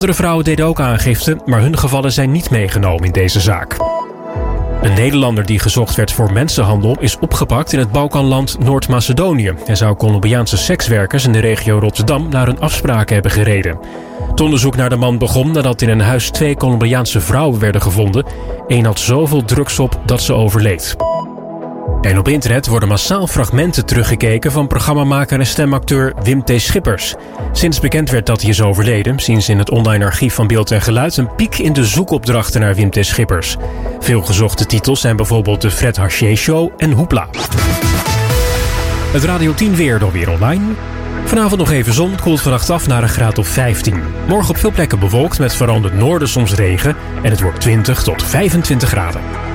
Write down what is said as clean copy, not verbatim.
Andere vrouwen deden ook aangifte, maar hun gevallen zijn niet meegenomen in deze zaak. Een Nederlander die gezocht werd voor mensenhandel is opgepakt in het Balkanland Noord-Macedonië. Hij zou Colombiaanse sekswerkers in de regio Rotterdam naar hun afspraken hebben gereden. Het onderzoek naar de man begon nadat in een huis 2 Colombiaanse vrouwen werden gevonden. Eén had zoveel drugs op dat ze overleed. En op internet worden massaal fragmenten teruggekeken van programmamaker en stemacteur Wim T. Schippers. Sinds bekend werd dat hij is overleden, zien ze in het online archief van Beeld en Geluid een piek in de zoekopdrachten naar Wim T. Schippers. Veel gezochte titels zijn bijvoorbeeld de Fred Haché Show en Hoepla. Het Radio 10 weer dan weer online. Vanavond nog even zon, koelt vannacht af naar een graad of 15. Morgen op veel plekken bewolkt met vooral in het noorden soms regen en het wordt 20 tot 25 graden.